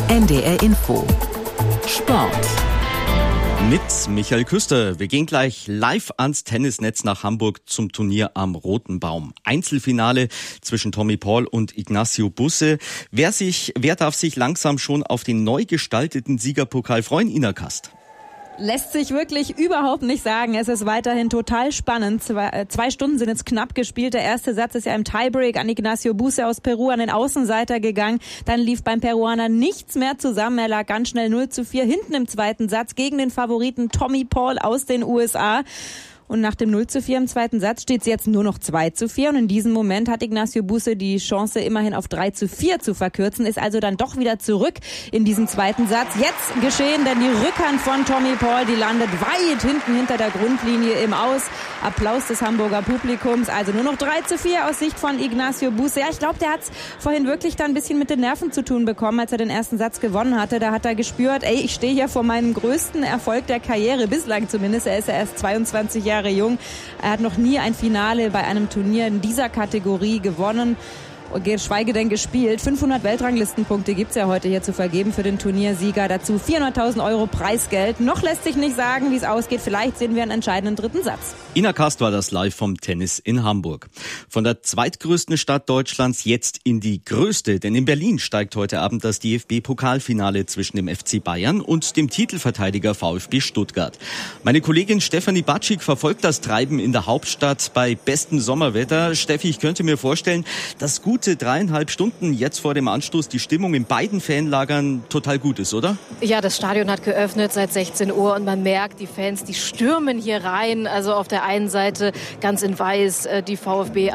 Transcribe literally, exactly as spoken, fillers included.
N D R Info Sport. Mit Michael Küster. Wir gehen gleich live ans Tennisnetz nach Hamburg zum Turnier am Roten Baum. Einzelfinale zwischen Tommy Paul und Ignacio Busse. Wer sich, wer darf sich langsam schon auf den neu gestalteten Siegerpokal freuen, Ina Kast? Lässt sich wirklich überhaupt nicht sagen. Es ist weiterhin total spannend. Zwei, äh, zwei Stunden sind jetzt knapp gespielt. Der erste Satz ist ja im Tiebreak an Ignacio Busse aus Peru an den Außenseiter gegangen. Dann lief beim Peruaner nichts mehr zusammen. Er lag ganz schnell null zu vier hinten im zweiten Satz gegen den Favoriten Tommy Paul aus den U S A. Und nach dem null zu vier im zweiten Satz steht es jetzt nur noch zwei zu vier. Und in diesem Moment hat Ignacio Busse die Chance, immerhin auf drei zu vier zu verkürzen. Ist also dann doch wieder zurück in diesem zweiten Satz. Jetzt geschehen, denn die Rückhand von Tommy Paul, die landet weit hinten hinter der Grundlinie im Aus. Applaus des Hamburger Publikums. Also nur noch drei zu vier aus Sicht von Ignacio Busse. Ja, ich glaube, der hat es vorhin wirklich da ein bisschen mit den Nerven zu tun bekommen, als er den ersten Satz gewonnen hatte. Da hat er gespürt, ey, ich stehe hier vor meinem größten Erfolg der Karriere, bislang zumindest. Er ist ja erst zweiundzwanzig Jahre jung. Er hat noch nie ein Finale bei einem Turnier in dieser Kategorie gewonnen, geschweige denn gespielt. fünfhundert Weltranglistenpunkte gibt's ja heute hier zu vergeben für den Turniersieger. Dazu vierhunderttausend Euro Preisgeld. Noch lässt sich nicht sagen, wie es ausgeht. Vielleicht sehen wir einen entscheidenden dritten Satz. Ina Kast war das live vom Tennis in Hamburg. Von der zweitgrößten Stadt Deutschlands jetzt in die größte. Denn in Berlin steigt heute Abend das D F B-Pokalfinale zwischen dem F C Bayern und dem Titelverteidiger VfB Stuttgart. Meine Kollegin Stefanie Batschik verfolgt das Treiben in der Hauptstadt bei bestem Sommerwetter. Steffi, ich könnte mir vorstellen, dass gut Gute dreieinhalb Stunden jetzt vor dem Anstoß die Stimmung in beiden Fanlagern total gut ist, oder? Ja, das Stadion hat geöffnet seit sechzehn Uhr und man merkt, die Fans, die stürmen hier rein. Also auf der einen Seite ganz in weiß die VfB